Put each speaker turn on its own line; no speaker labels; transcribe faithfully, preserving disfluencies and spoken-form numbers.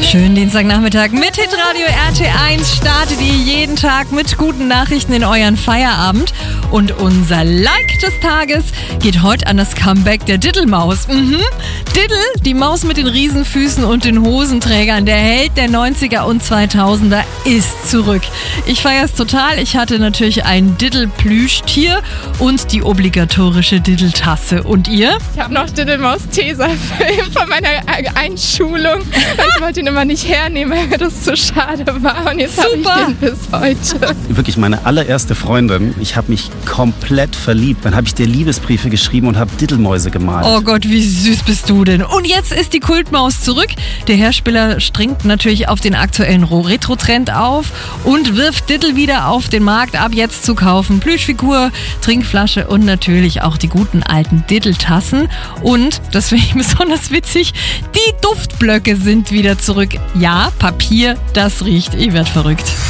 Schönen Dienstagnachmittag mit Hitradio R T eins. Startet ihr jeden Tag mit guten Nachrichten in euren Feierabend. Und unser Like des Tages geht heute an das Comeback der Diddelmaus. Mhm. Diddle, die Maus mit den Riesenfüßen und den Hosenträgern, der Held der neunziger und zweitausender, ist zurück. Ich feiere es total. Ich hatte natürlich ein Diddle-Plüschtier und die obligatorische Diddle-Tasse. Und ihr?
Ich habe noch Diddelmaus-Tesafilm von meiner Einschulung. Ich wollte ihn immer nicht hernehmen, weil mir das zu schade war. Und jetzt habe ich den bis heute.
Wirklich meine allererste Freundin. Ich habe mich komplett verliebt. Dann habe ich dir Liebesbriefe geschrieben und habe Diddelmäuse gemalt.
Oh Gott, wie süß bist du denn? Und jetzt ist die Kultmaus zurück. Der Hersteller stringt natürlich auf den aktuellen Retro-Trend auf und wirft Diddle wieder auf den Markt. Ab jetzt zu kaufen. Plüschfigur, Trinkflasche und natürlich auch die guten alten Diddle-Tassen. Und, das finde ich besonders witzig, die Duftblöcke sind wieder zurück. Ja, Papier, das riecht. Ich werd verrückt.